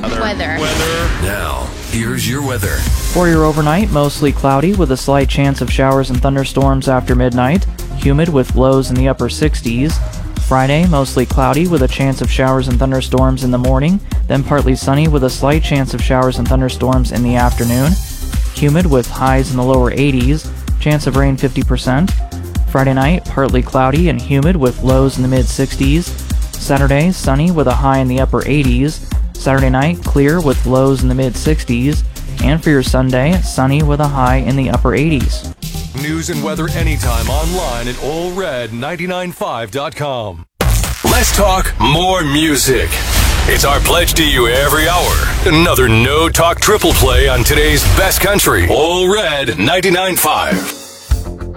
Weather. Now, here's your weather. For your overnight, mostly cloudy with a slight chance of showers and thunderstorms after midnight. Humid with lows in the upper 60s. Friday, mostly cloudy with a chance of showers and thunderstorms in the morning, then partly sunny with a slight chance of showers and thunderstorms in the afternoon. Humid with highs in the lower 80s, chance of rain 50%. Friday night, partly cloudy and humid with lows in the mid-60s. Saturday, sunny with a high in the upper 80s. Saturday night, clear with lows in the mid-60s. And for your Sunday, sunny with a high in the upper 80s. News and weather anytime online at allred995.com. Let's talk more music. It's our pledge to you every hour. Another no-talk triple play on today's best country. All Red 99.5.